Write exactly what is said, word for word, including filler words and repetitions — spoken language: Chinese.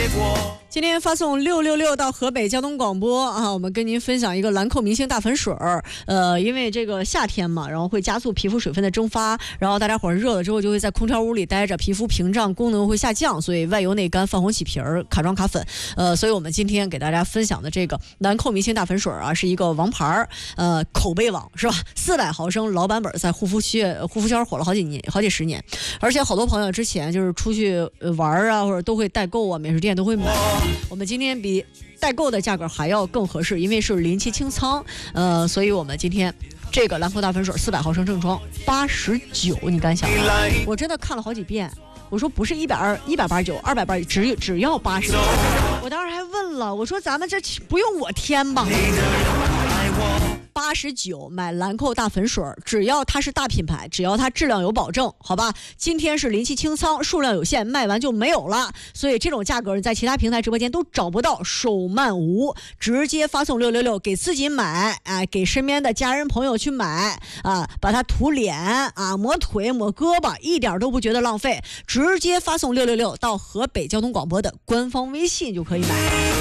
结果。 今天发送六六六到河北交通广播啊，我们跟您分享一个兰蔻明星大粉水儿。呃，因为这个夏天嘛，然后会加速皮肤水分的蒸发，然后大家伙儿热了之后就会在空调屋里待着，皮肤屏障功能会下降，所以外油内干、泛红起皮儿、卡妆卡粉。呃，所以我们今天给大家分享的这个兰蔻明星大粉水啊，是一个王牌儿，呃，口碑王是吧？四百毫升老版本在护肤区护肤圈火了好几年、好几十年，而且好多朋友之前就是出去玩啊，或者都会代购啊，美食店都会买。我们今天比代购的价格还要更合适，因为是临期清仓，呃，所以我们今天这个兰蔻大粉水四百毫升正装八十九，你敢想？我真的看了好几遍，我说不是一百二、一百八十九、二百八，只只要八十九。我当时还问了，我说咱们这不用我添吧？八十九买兰蔻大粉水，只要它是大品牌，只要它质量有保证，好吧？今天是临期清仓，数量有限，卖完就没有了，所以这种价格你在其他平台直播间都找不到，手慢无，直接发送六六六给自己买，哎，给身边的家人朋友去买啊，把它涂脸啊，抹腿抹胳膊，一点都不觉得浪费，直接发送六六六到河北交通广播的官方微信就可以买。